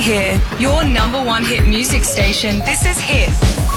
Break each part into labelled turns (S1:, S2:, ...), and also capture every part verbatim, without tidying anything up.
S1: here, your number one hit music station. This is Hit.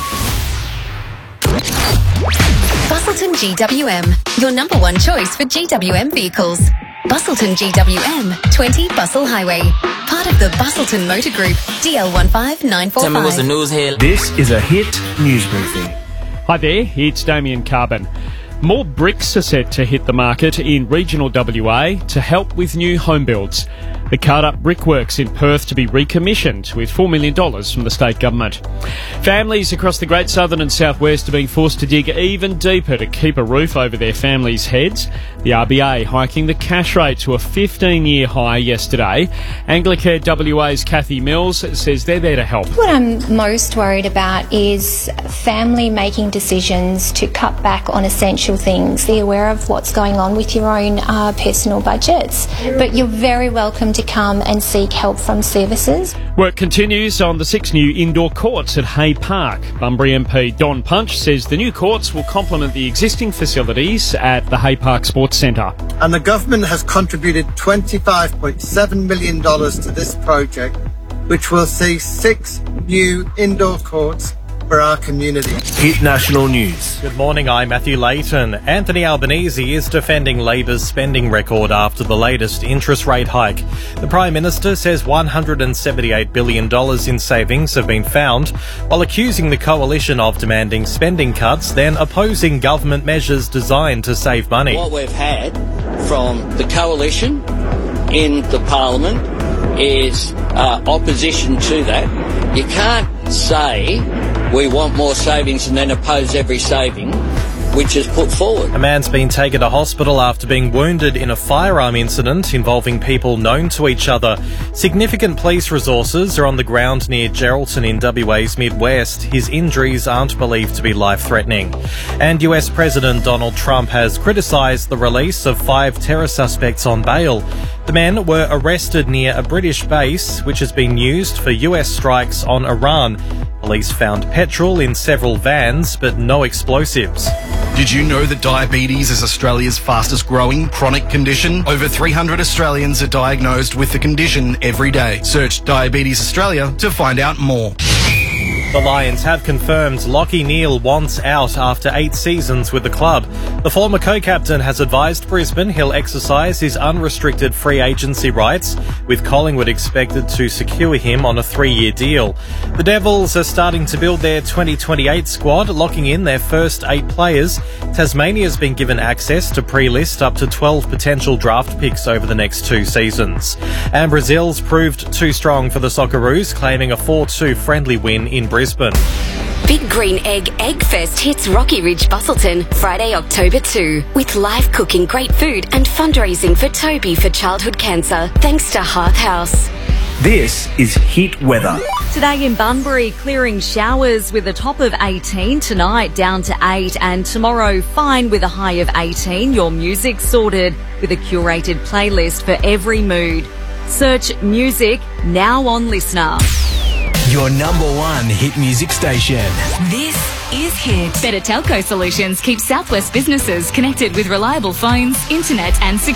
S2: Busselton G W M, your number one choice for G W M vehicles. Busselton G W M, twenty Bustle Highway. Part of the Busselton Motor Group, D L one five nine four five.
S3: Tell me what's the news here.
S4: This is a Hit news briefing.
S5: Hi there, it's Damien Carbon. More bricks are set to hit the market in regional W A to help with new home builds. The Cardup Brickworks in Perth to be recommissioned with four million dollars from the state government. Families across the Great Southern and South West are being forced to dig even deeper to keep a roof over their families' heads. The R B A hiking the cash rate to a fifteen-year high yesterday. Anglicare W A's Kathy Mills says they're there to help.
S6: What I'm most worried about is family making decisions to cut back on essential things. Be aware of what's going on with your own uh, personal budgets, but you're very welcome to come and seek help from services.
S5: Work continues on the six new indoor courts at Hay Park. Bunbury M P Don Punch says the new courts will complement the existing facilities at the Hay Park Sports Centre.
S7: And the government has contributed twenty-five point seven million dollars to this project, which will see six new indoor courts for our community.
S4: Hit National News.
S8: Good morning, I'm Matthew Layton. Anthony Albanese is defending Labor's spending record after the latest interest rate hike. The Prime Minister says one hundred seventy-eight billion dollars in savings have been found, while accusing the coalition of demanding spending cuts, then opposing government measures designed to save money.
S9: What we've had from the coalition in the Parliament is uh, opposition to that. You can't say we want more savings and then oppose every saving which is put forward.
S8: A man's been taken to hospital after being wounded in a firearm incident involving people known to each other. Significant police resources are on the ground near Geraldton in W A's Midwest. His injuries aren't believed to be life-threatening. And U S President Donald Trump has criticised the release of five terror suspects on bail. The men were arrested near a British base which has been used for U S strikes on Iran. Police found petrol in several vans, but no explosives.
S10: Did you know that diabetes is Australia's fastest growing chronic condition? Over three hundred Australians are diagnosed with the condition every day. Search Diabetes Australia to find out more.
S8: The Lions have confirmed Lachie Neale wants out after eight seasons with the club. The former co-captain has advised Brisbane he'll exercise his unrestricted free agency rights, with Collingwood expected to secure him on a three-year deal. The Devils are starting to build their twenty twenty-eight squad, locking in their first eight players. Tasmania's been given access to pre-list up to twelve potential draft picks over the next two seasons. And Brazil's proved too strong for the Socceroos, claiming a four two friendly win in Brisbane. Brisbane.
S2: Big Green Egg Egg Fest hits Rocky Ridge Busselton Friday, October second, with live cooking, great food and fundraising for Toby for childhood cancer, thanks to Hearth House.
S4: This is Hit Weather.
S11: Today in Bunbury, clearing showers with a top of eighteen, tonight down to eight, and tomorrow fine with a high of eighteen. Your music sorted with a curated playlist for every mood. Search music now on Listener.
S12: Your number one hit music station.
S1: This is Hit. Better Telco Solutions keep Southwest businesses connected with reliable phones, internet and security.